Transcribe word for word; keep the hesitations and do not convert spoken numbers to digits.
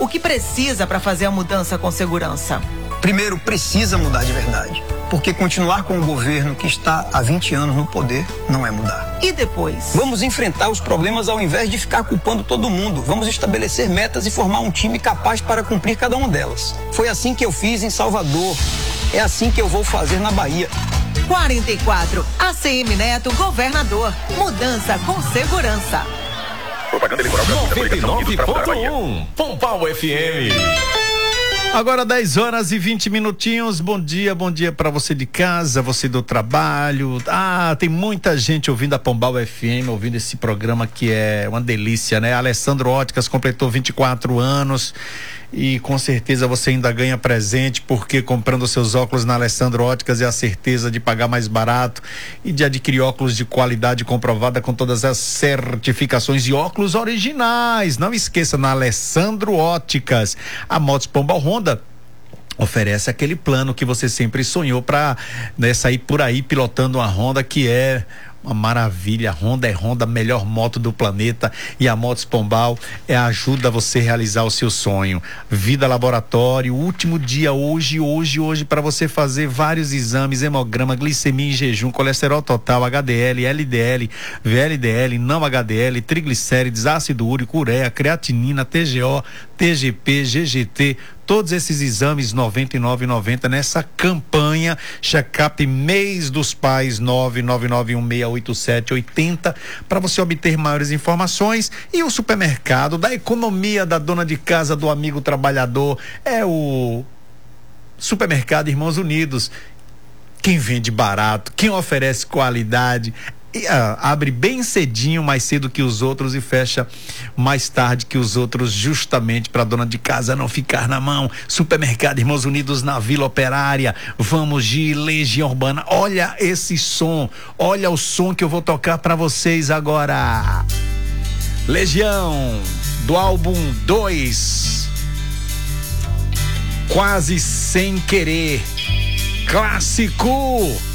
que precisa para fazer a mudança com segurança? Primeiro, precisa mudar de verdade. Porque continuar com o governo que está há vinte anos no poder não é mudar. E depois? Vamos enfrentar os problemas ao invés de ficar culpando todo mundo. Vamos estabelecer metas e formar um time capaz para cumprir cada uma delas. Foi assim que eu fiz em Salvador. É assim que eu vou fazer na Bahia. quarenta e quatro, A C M Neto, governador. Mudança com segurança. Propaganda eleitoral noventa e nove ponto um, Pombal F M. Agora dez horas e vinte minutinhos. Bom dia, bom dia para você de casa, você do trabalho. Ah, tem muita gente ouvindo a Pombal F M, ouvindo esse programa que é uma delícia, né? Alessandro Óticas completou vinte e quatro anos e com certeza você ainda ganha presente, porque comprando seus óculos na Alessandro Óticas é a certeza de pagar mais barato e de adquirir óculos de qualidade comprovada com todas as certificações e óculos originais. Não esqueça, na Alessandro Óticas, a Motos Pombal Honda oferece aquele plano que você sempre sonhou para, né, sair por aí pilotando uma Honda, que é uma maravilha. Honda é Honda, melhor moto do planeta, e a Motos Pombal é ajuda você a realizar o seu sonho. Vida Laboratório, último dia hoje, hoje, hoje para você fazer vários exames: hemograma, glicemia em jejum, colesterol total, H D L, L D L, V L D L, não H D L, triglicérides, ácido úrico, ureia, creatinina, T G O, T G P, G G T. Todos esses exames noventa e nove reais e noventa centavos nessa campanha Check-up Mês dos Pais. Nove nove nove um seis oito sete oito zero para você obter maiores informações. E o supermercado da economia da dona de casa, do amigo trabalhador, é o Supermercado Irmãos Unidos. Quem vende barato, quem oferece qualidade, e, ah, abre bem cedinho, mais cedo que os outros, e fecha mais tarde que os outros, justamente para dona de casa não ficar na mão. Supermercado Irmãos Unidos, na Vila Operária. Vamos de Legião Urbana. Olha esse som, olha o som que eu vou tocar para vocês agora. Legião, do álbum dois, Quase Sem Querer, clássico.